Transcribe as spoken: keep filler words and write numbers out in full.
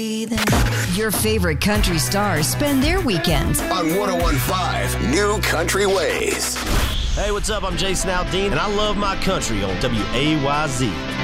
Your favorite country stars spend their weekends on one oh one point five New Country Ways. Hey, what's up? I'm Jason Aldean, and I love my country on W A Y Z.